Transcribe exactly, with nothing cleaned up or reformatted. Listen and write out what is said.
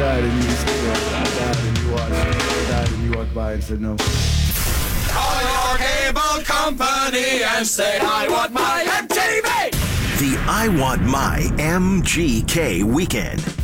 died and you said, I died and you watched. I died and you walked by and said no. Call your cable company and say, I want my M T V! The I Want My M G K Weekend.